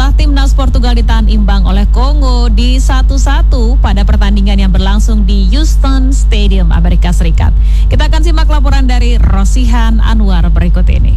Setelah timnas Portugal ditahan imbang oleh Kongo di 1-1 pada pertandingan yang berlangsung di Houston Stadium, Amerika Serikat. Kita akan simak laporan dari Rosihan Anwar berikut ini.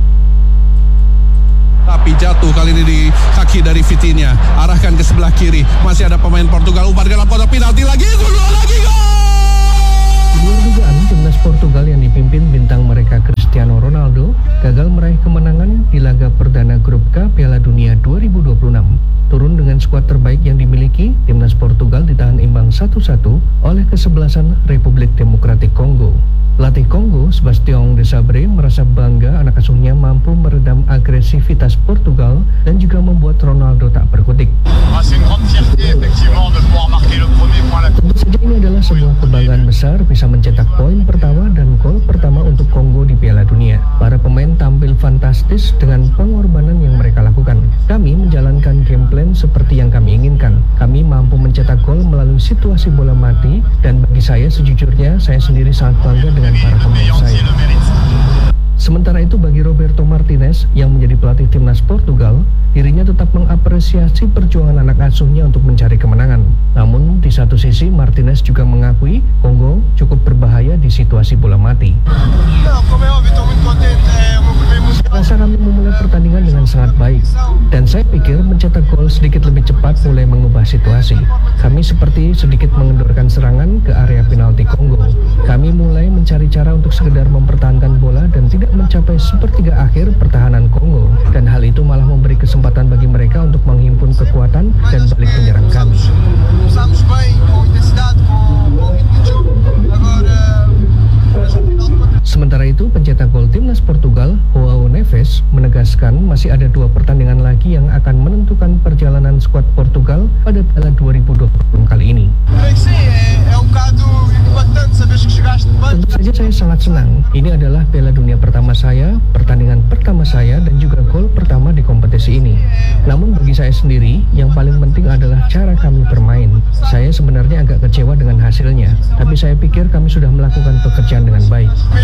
Tapi jatuh kali ini di kaki dari Vitinha, arahkan ke sebelah kiri. Masih ada pemain Portugal, umpan ke dalam kotak penalti lagi, gol lagi, gol! Di luar dugaan, timnas Portugal yang dipimpin bintang mereka Cristiano Ronaldo gagal meraih kemenangan di laga perdana grup K Piala Dunia 2026. Turun dengan skuad terbaik yang dimiliki, timnas Portugal ditahan imbang 1-1 oleh kesebelasan Republik Demokratik Kongo. Pelatih Kongo, Sebastião de Sabre, merasa bangga anak asuhnya mampu meredam agresivitas Portugal dan juga membuat Ronaldo tak berkutik. Tentu saja ini adalah sebuah kebanggaan besar bisa mencetak poin pertama dan gol pertama untuk Kongo di Piala Dunia. Para pemain tampil fantastis dengan pengorbanan yang mereka lakukan. Kami menjalankan game plan seperti yang kami inginkan. Kami mampu mencetak gol melalui situasi bola mati, dan bagi saya sejujurnya saya sendiri sangat bangga dengan para pemain saya. Sementara itu bagi Roberto Martinez yang menjadi pelatih timnas Portugal, dirinya tetap mengapresiasi perjuangan anak asuhnya untuk mencari kemenangan. Namun di satu sisi Martinez juga mengakui Kongo cukup berbahaya di situasi bola mati. Rasa kami memulai pertandingan dengan sangat baik, dan saya pikir mencetak gol sedikit lebih cepat mulai mengubah situasi. Kami seperti sedikit mengendorkan serangan ke area penalti Kongo. Kami mulai mencari cara untuk sekedar mempertahankan bola dan tidak mencapai sepertiga akhir pertahanan Kongo, dan hal itu malah memberi kesempatan bagi mereka untuk menghimpun kekuatan dan balik menyerang kami. Sementara itu, pencetak gol timnas Portugal, João Neves, menegaskan masih ada 2 pertandingan lagi yang akan menentukan perjalanan skuad Portugal pada Piala 2020 kali ini. Tentu saja saya sangat senang. Ini adalah Piala Dunia pertama saya, pertandingan pertama saya, dan juga gol pertama di kompetisi ini. Namun bagi saya sendiri, yang paling penting adalah cara kami bermain. Saya sebenarnya agak kecewa dengan hasilnya, tapi saya pikir kami sudah melakukan pekerjaan dengan baik.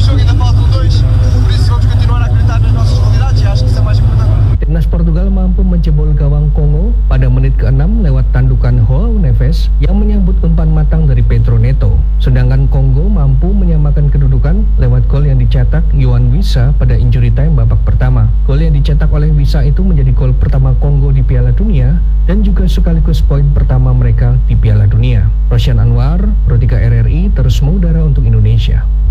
Timnas Portugal mampu menjebol gawang Kongo pada menit ke-6 lewat tandukan João Neves yang menyambut umpan matang dari Pedro Neto. Sedangkan Kongo mampu menyamakan kedudukan lewat gol yang dicetak Yohan Wissa pada injury time babak pertama. Gol yang dicetak oleh Wissa itu menjadi gol pertama Kongo di Piala Dunia dan juga sekaligus poin pertama mereka di Piala Dunia. Rosihan Anwar, Pro 3 RRI, terus mengudara untuk Indonesia.